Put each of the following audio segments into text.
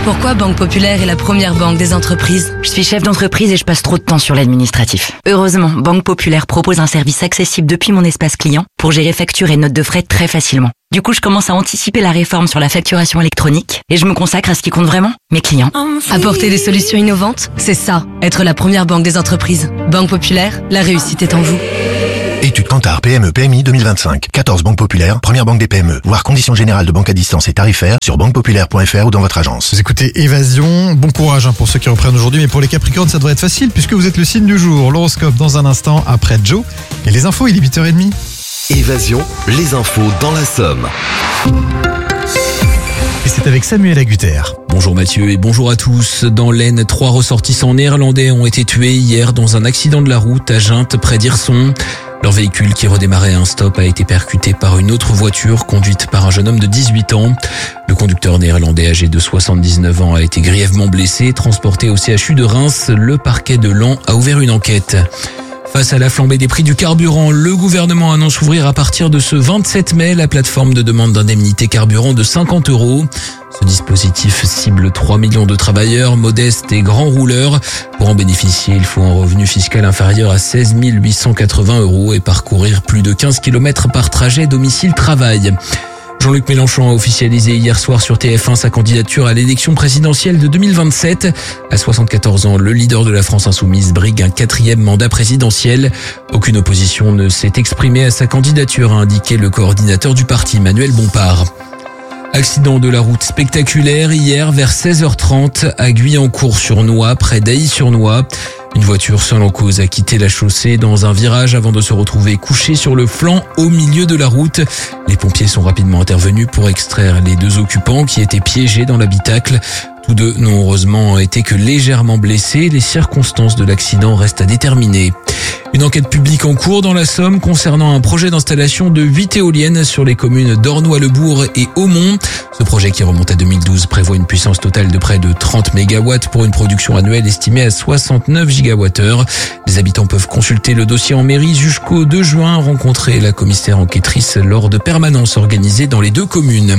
Pourquoi Banque Populaire est la première banque des entreprises? Je suis chef d'entreprise et je passe trop de temps sur l'administratif. Heureusement, Banque Populaire propose un service accessible depuis mon espace client pour gérer factures et notes de frais très facilement. Du coup, je commence à anticiper la réforme sur la facturation électronique et je me consacre à ce qui compte vraiment, mes clients. Apporter des solutions innovantes, c'est ça, être la première banque des entreprises. Banque Populaire, la réussite est en vous. Étude Kantar PME PMI 2025. 14 banques populaires, première banque des PME. Voir conditions générales de banque à distance et tarifaires sur banquepopulaire.fr ou dans votre agence. Vous écoutez Évasion, bon courage pour ceux qui reprennent aujourd'hui, mais pour les Capricornes ça devrait être facile puisque vous êtes le signe du jour. L'horoscope dans un instant après Joe et les infos, il est 8h30. Évasion, les infos dans la Somme. Et c'est avec Samuel Agutter. Bonjour Mathieu et bonjour à tous. Dans l'Aisne, 3 ressortissants néerlandais ont été tués hier dans un accident de la route à Gintes près d'Hirson. Leur véhicule qui redémarrait à un stop a été percuté par une autre voiture conduite par un jeune homme de 18 ans. Le conducteur néerlandais âgé de 79 ans a été grièvement blessé, transporté au CHU de Reims. Le parquet de Laon a ouvert une enquête. Face à la flambée des prix du carburant, le gouvernement annonce ouvrir à partir de ce 27 mai la plateforme de demande d'indemnité carburant de 50 €. Ce dispositif cible 3 millions de travailleurs, modestes et grands rouleurs. Pour en bénéficier, il faut un revenu fiscal inférieur à 16 880 € et parcourir plus de 15 km par trajet domicile-travail. Jean-Luc Mélenchon a officialisé hier soir sur TF1 sa candidature à l'élection présidentielle de 2027. À 74 ans, le leader de la France insoumise brigue un 4e mandat présidentiel. Aucune opposition ne s'est exprimée à sa candidature, a indiqué le coordinateur du parti, Manuel Bompard. Accident de la route spectaculaire hier vers 16h30 à Guyancourt-sur-Noix, près d'Ailly-sur-Noix. Une voiture seule en cause a quitté la chaussée dans un virage avant de se retrouver couchée sur le flanc au milieu de la route. Les pompiers sont rapidement intervenus pour extraire les 2 occupants qui étaient piégés dans l'habitacle. Tous 2 n'ont heureusement été que légèrement blessés. Les circonstances de l'accident restent à déterminer. Une enquête publique en cours dans la Somme concernant un projet d'installation de 8 éoliennes sur les communes d'Ornois-le-Bourg et Aumont. Ce projet qui remonte à 2012 prévoit une puissance totale de près de 30 MW pour une production annuelle estimée à 69 GWh. Les habitants peuvent consulter le dossier en mairie jusqu'au 2 juin, rencontrer la commissaire enquêtrice lors de permanences organisées dans les 2 communes.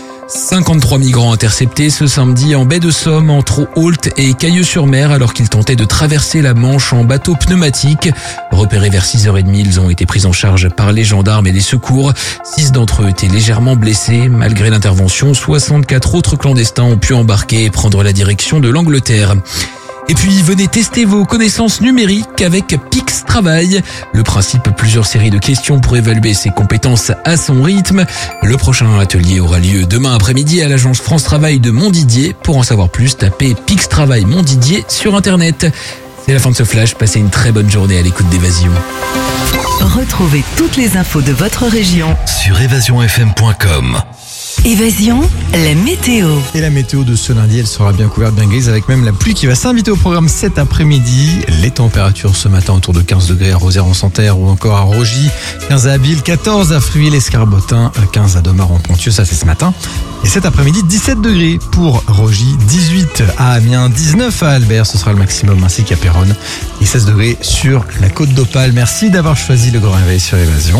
53 migrants interceptés ce samedi en baie de Somme entre Ault et Cailleux-sur-Mer alors qu'ils tentaient de traverser la Manche en bateau pneumatique. Repérés vers 6h30, ils ont été pris en charge par les gendarmes et les secours. 6 d'entre eux étaient légèrement blessés. Malgré l'intervention, 64 autres clandestins ont pu embarquer et prendre la direction de l'Angleterre. Et puis, venez tester vos connaissances numériques avec Pix Travail. Le principe, plusieurs séries de questions pour évaluer ses compétences à son rythme. Le prochain atelier aura lieu demain après-midi à l'agence France Travail de Montdidier. Pour en savoir plus, tapez Pix Travail Montdidier sur Internet. C'est la fin de ce flash. Passez une très bonne journée à l'écoute d'Évasion. Retrouvez toutes les infos de votre région Sur évasionfm.com. Évasion, la météo. Et la météo de ce lundi, elle sera bien couverte, bien grise, avec même la pluie qui va s'inviter au programme cet après-midi. Les températures ce matin autour de 15 degrés à Rosières-en-Santerre ou encore à Rogy, 15 à Abbeville, 14 à Fruy-les-Escarbotin, 15 à Domar-en-Ponthieu, ça c'est ce matin. Et cet après-midi, 17 degrés pour Rogy, 18 à Amiens, 19 à Albert, ce sera le maximum, ainsi qu'à Péronne, et 16 degrés sur la côte d'Opale. Merci d'avoir choisi le Grand Réveil sur Évasion.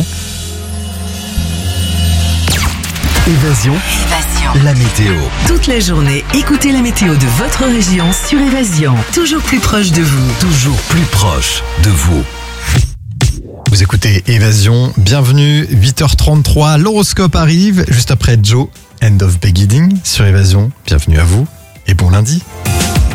Évasion, la météo. Toute la journée, écoutez la météo de votre région sur Évasion. Toujours plus proche de vous. Toujours plus proche de vous. Vous écoutez Évasion, bienvenue, 8h33, l'horoscope arrive juste après Joe, End of Beginning sur Évasion. Bienvenue à vous et bon lundi.